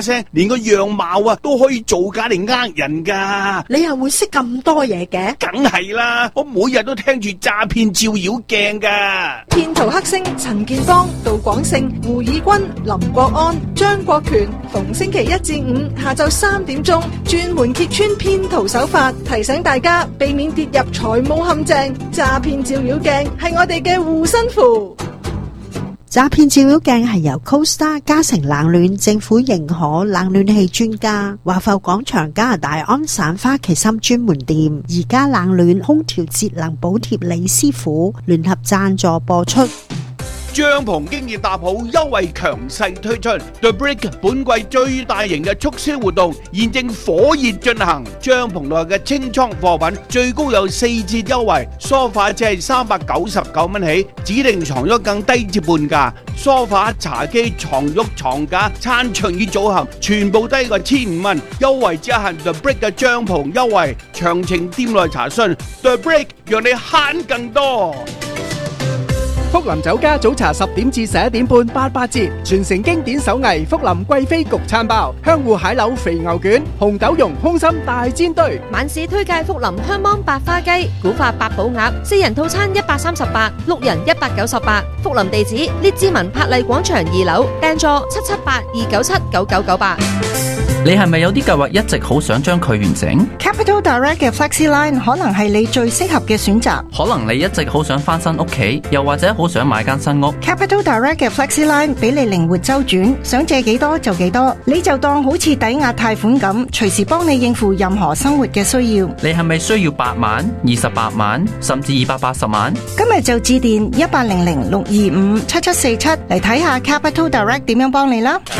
聲，連個樣貌啊都可以造假嚟呃人噶。 你又會識咁多嘢嘅？ 梗係啦，我每日都聽住詐騙照妖鏡噶。 騙徒黑星陳建邦、杜廣勝、胡以軍、林國安、張國權，逢星期一至五下晝3點鐘，專門揭穿騙徒手法，提醒大家避免跌入財務陷阱。詐騙照妖鏡係我哋嘅護身符。 詐騙照妖鏡係由 CoStar 嘉誠冷暖政府認可冷暖氣專家華埠廣場加拿大安省花旗參專門店宜家冷暖空調節能補貼李師傅聯合贊助播出。 帳篷經已搭好，優惠強勢推出 The Brick 本季最大型嘅促銷活動現正火熱進行，帳篷內嘅清倉貨品最高有4折優惠，梳化只係399蚊起，指定床褥更低至半價，梳化、茶几、床褥、床架、餐桌椅組合全部低過1500蚊，優惠只限 The Brick 嘅帳篷優惠，詳情店內查詢。The Brick 讓你慳更多。 福林酒家早茶10點至11點半88折，傳承經典手藝福林貴妃焗餐包、香芋蟹柳肥牛卷、紅豆蓉空心大煎堆。 晚市推介福林香芒白花雞、古法八寶鴨，4人套餐138， 6人198。福林地址：列治文柏麗廣場2樓，訂座778-297-9998。 你係咪有啲計劃一直好想將佢完成？ Capital Direct 嘅 FlexiLine 可能係你最適合嘅選擇。 可能你一直好想翻新屋企，又或者好想買間新屋。 Capital Direct 嘅 FlexiLine 俾你靈活周轉，想借幾多就幾多，你就當好似抵押貸款咁，隨時幫你應付任何生活嘅需要。 你係咪需要8萬、28萬，甚至280萬？ 今日就致電1800-625-7747嚟睇下 Capital Direct 點樣幫你啦。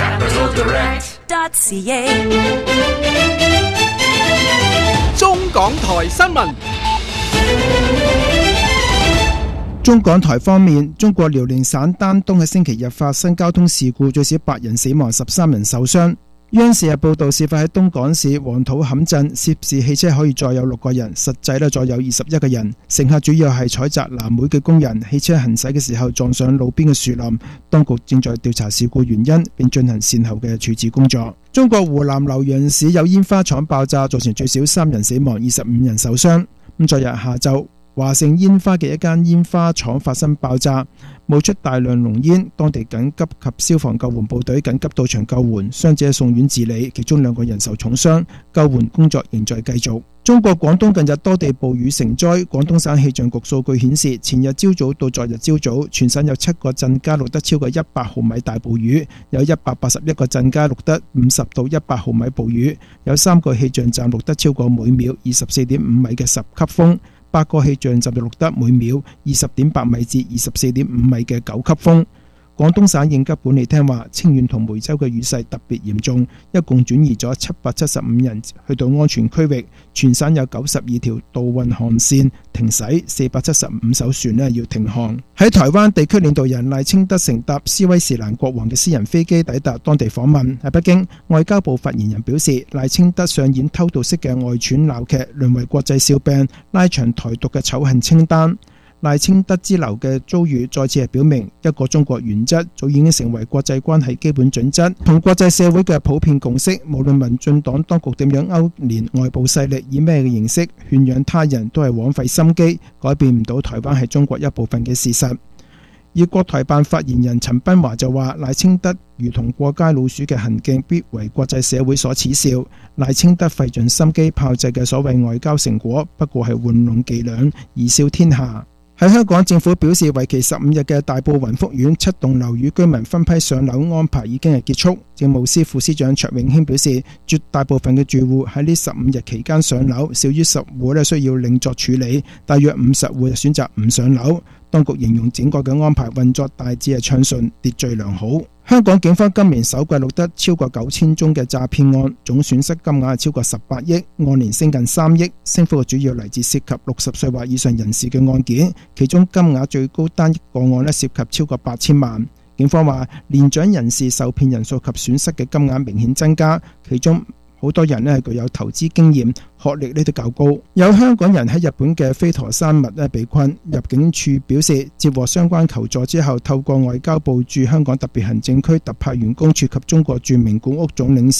中港台新聞。 中港台方面，中國遼寧省丹東喺星期日發生交通事故，最少8人死亡，13人受傷。央視日報道，事發喺東莞市黃土坎鎮，涉事汽車可以載有6個人，實際載有21個人。乘客主要係採摘藍莓嘅工人。汽車行駛嘅時候撞上路邊嘅樹林，當局正在調查事故原因，並進行善後嘅處置工作。中國湖南瀏陽市有煙花廠爆炸，造成最少3人死亡，25人受傷。昨日下晝，華盛煙花嘅一間煙花廠發生爆炸，冒出大量濃煙，當地緊急及消防救援部隊緊急到場救援，傷者送院治理，其中2個人受重傷，救援工作仍在繼續。中國廣東近日多地暴雨成災，廣東省氣象局數據顯示，前日朝早到昨日朝早，全省有7個鎮家錄得超過100毫米大暴雨，有181個鎮家錄得50到100毫米暴雨，有3個氣象站錄得超過每秒24.5米嘅10級風。8個氣象站就錄得每秒20.8米至24.5米嘅9級風。廣東省應急管理廳話，清遠同梅州嘅雨勢特別嚴重，一共轉移咗775人去到安全區域。全省有92條渡運航線停駛，475艘船要停航。喺台灣，地區領導人賴清德乘搭斯威士蘭國王嘅私人飛機抵達當地訪問。喺北京，外交部發言人表示，賴清德上演偷渡式嘅外傳鬧劇，淪為國際笑柄，拉長台獨嘅醜恨清單。賴清德之流嘅遭遇再次係表明，一個中國原則早已經成為國際關係基本準則，同國際社會嘅普遍共識。無論民進黨當局點樣勾連外部勢力，以咩嘅形式勸養他人，都係枉費心機，改變唔到台灣係中國一部分嘅事實。而國台辦發言人陳斌華就話，賴清德如同過街老鼠嘅行徑必為國際社會所恥笑。賴清德費盡心機炮製嘅所謂外交成果，不過係玩弄伎倆，貽笑天下。喺香港，政府表示為期15日嘅大埔雲福苑7棟樓宇居民分批上樓安排已經係結束。政務司副司長卓永興表示，絕大部分嘅住戶喺呢15日期間上樓，少於10戶需要另作處理，大約50戶選擇唔上樓。當局形容整個嘅安排運作大致係暢順，秩序良好。香港警方今年首季錄得超過9000宗嘅詐騙案，總損失金額係超過18億，按年升近3億，升幅主要嚟自涉及60歲或以上人士嘅案件，其中金額最高單一個案涉及超過8000萬。警方話，年長人士受騙人數及損失嘅金額明顯增加，其中好多人呢具有投資經驗，學歷呢都較高。有香港人喺日本嘅飛陀山脈呢被困，入境處表示接獲相關求助之後，透過外交部駐香港特別行政區特派員公署及中國駐名古屋總領事